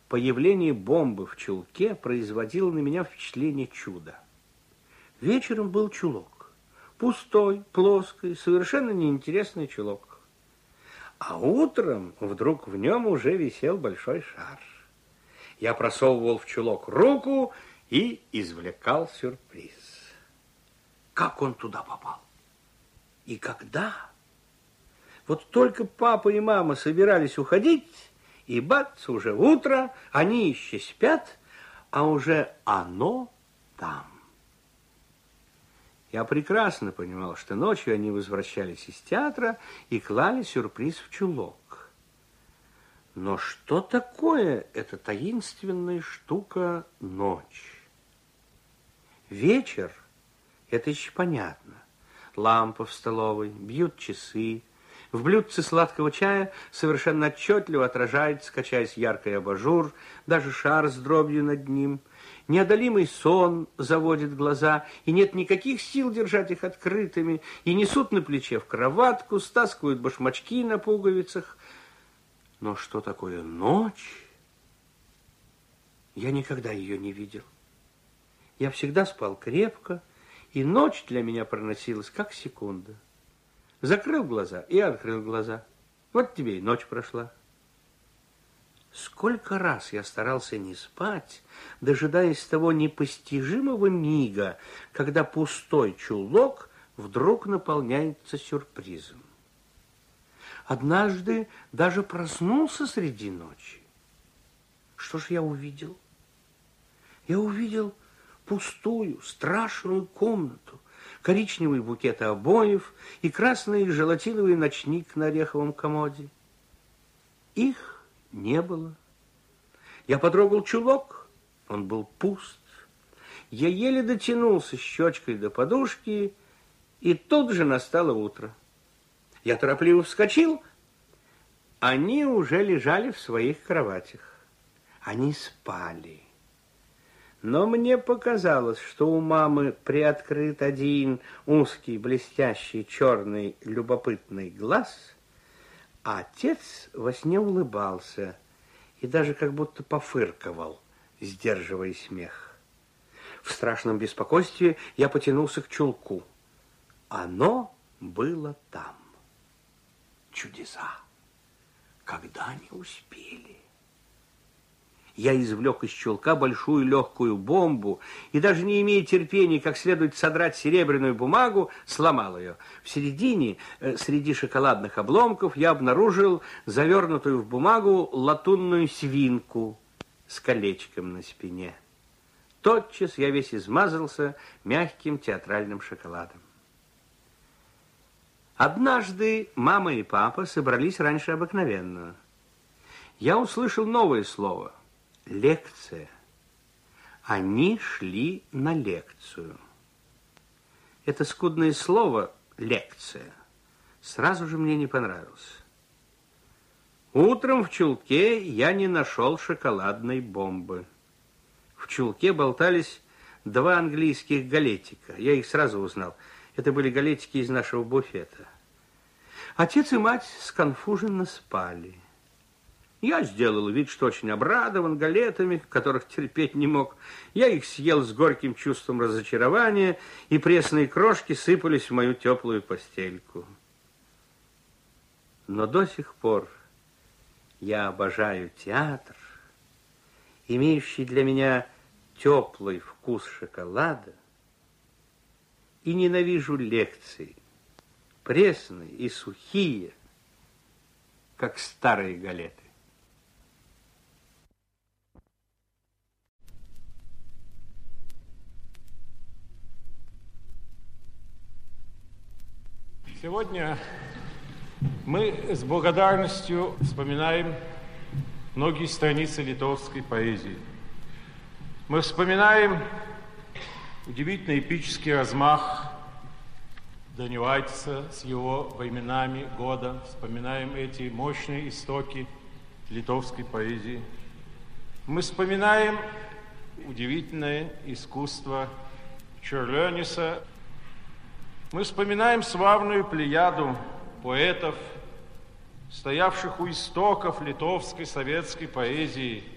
Появление бомбы в чулке производило на меня впечатление чуда. Вечером был чулок. Пустой, плоский, совершенно неинтересный чулок. А утром вдруг в нем уже висел большой шар. Я просовывал в чулок руку и извлекал сюрприз. Как он туда попал? И когда? Вот только папа и мама собирались уходить, и бац, уже утро, они еще спят, а уже оно там. Я прекрасно понимал, что ночью они возвращались из театра и клали сюрприз в чулок. Но что такое эта таинственная штука ночь? Вечер – это еще понятно. Лампа в столовой, бьют часы. В блюдце сладкого чая совершенно отчетливо отражается, качаясь яркий абажур, даже шар с дробью над ним. Неодолимый сон заводит глаза, и нет никаких сил держать их открытыми, и несут на плече в кроватку, стаскивают башмачки на пуговицах. Но что такое ночь? Я никогда ее не видел. Я всегда спал крепко, и ночь для меня проносилась как секунда. Закрыл глаза и открыл глаза. Вот тебе и ночь прошла. Сколько раз я старался не спать, дожидаясь того непостижимого мига, когда пустой чулок вдруг наполняется сюрпризом. Однажды даже проснулся среди ночи. Что ж я увидел? Я увидел пустую, страшную комнату, коричневые букеты обоев и красный желатиновый ночник на ореховом комоде. Их не было. Я потрогал чулок, он был пуст. Я еле дотянулся щечкой до подушки, и тут же настало утро. Я торопливо вскочил, они уже лежали в своих кроватях. Они спали. Но мне показалось, что у мамы приоткрыт один узкий, блестящий, черный, любопытный глаз, а отец во сне улыбался и даже как будто пофырковал, сдерживая смех. В страшном беспокойстве я потянулся к чулку. Оно было там. Чудеса! Когда они успели? Я извлек из чулка большую легкую бомбу и, даже не имея терпения как следует содрать серебряную бумагу, сломал ее. В середине, среди шоколадных обломков, я обнаружил завернутую в бумагу латунную свинку с колечком на спине. Тотчас я весь измазался мягким театральным шоколадом. Однажды мама и папа собрались раньше обыкновенного. Я услышал новое слово – лекция. Они шли на лекцию. Это скудное слово «лекция» сразу же мне не понравилось. Утром в чулке я не нашел шоколадной бомбы. В чулке болтались два английских галетика. Я их сразу узнал. Это были галетики из нашего буфета. Отец и мать сконфуженно спали. Я сделал вид, что очень обрадован галетами, которых терпеть не мог. Я их съел с горьким чувством разочарования, и пресные крошки сыпались в мою теплую постельку. Но до сих пор я обожаю театр, имеющий для меня теплый вкус шоколада, и ненавижу лекции, пресные и сухие, как старые галеты. Сегодня мы с благодарностью вспоминаем многие страницы литовской поэзии. Мы вспоминаем удивительный эпический размах Данилайтиса с его временами года. Вспоминаем эти мощные истоки литовской поэзии. Мы вспоминаем удивительное искусство Čiurlionis. Мы вспоминаем славную плеяду поэтов, стоявших у истоков литовской советской поэзии,